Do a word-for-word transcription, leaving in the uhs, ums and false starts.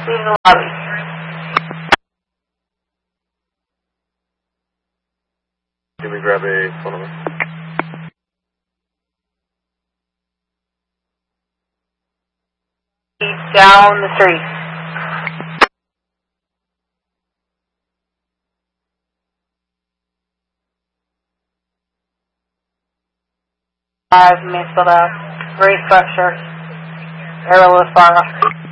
Leave the lobby. Can we grab a phone number? He's down the street. Five, Mansfield Ave. Gray sweatshirt. Airless Fargo.